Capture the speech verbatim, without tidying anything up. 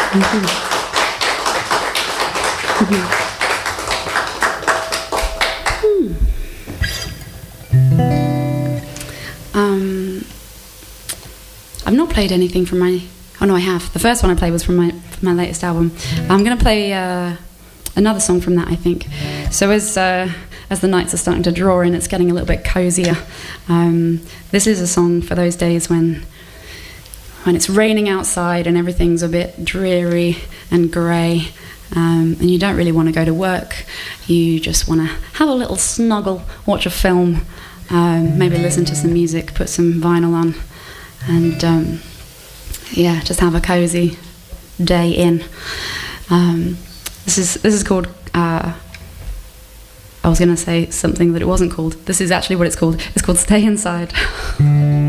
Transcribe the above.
Um, I've not played anything from my... Oh no, I have. The first one I played was from my from my latest album. I'm going to play uh, another song from that, I think. So as uh, as the nights are starting to draw in, it's getting a little bit cozier. Um, this is a song for those days when when it's raining outside and everything's a bit dreary and grey, um, and you don't really want to go to work. You just want to have a little snuggle, watch a film, um, maybe listen to some music, put some vinyl on, and um, yeah, just have a cozy day in. Um, this is this is called. Uh, I was going to say something that it wasn't called. This is actually what it's called. It's called Stay Inside.